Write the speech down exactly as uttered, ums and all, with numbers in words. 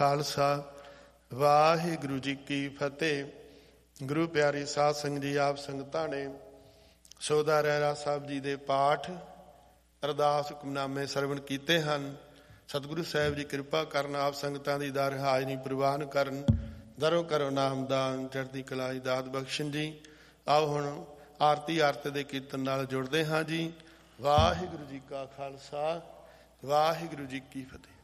ਖਾਲਸਾ ਵਾਹਿਗੁਰੂ ਜੀ ਕੀ ਫਤਿਹ। ਗੁਰੂ ਪਿਆਰੀ ਸਾਧ ਸੰਗਤ ਜੀ, ਆਪ ਸੰਗਤਾਂ ਨੇ ਸੋਦਾ ਰਹਿਰਾ ਸਾਹਿਬ ਜੀ ਦੇ ਪਾਠ ਅਰਦਾਸ ਹੁਕਮਨਾਮੇ ਸਰਵਣ ਕੀਤੇ ਹਨ। ਸਤਿਗੁਰੂ ਸਾਹਿਬ ਜੀ ਕਿਰਪਾ ਕਰਨ, ਆਪ ਸੰਗਤਾਂ ਦੀ ਦਰ ਹਾਜ਼ਰੀ ਪ੍ਰਵਾਨ ਕਰਨ, ਦਰੋਂ ਕਰੋ ਨਾਮਦਾਨ, ਚੜ੍ਹਦੀ ਕਲਾ ਦੀ ਦਾਤ ਬਖਸ਼ਣ ਜੀ। ਆਓ ਹੁਣ ਆਰਤੀ ਆਰਤ ਦੇ ਕੀਰਤਨ ਨਾਲ ਜੁੜਦੇ ਹਾਂ ਜੀ। ਵਾਹਿਗੁਰੂ ਜੀ ਕਾ ਖਾਲਸਾ, ਵਾਹਿਗੁਰੂ ਜੀ ਕੀ ਫਤਿਹ।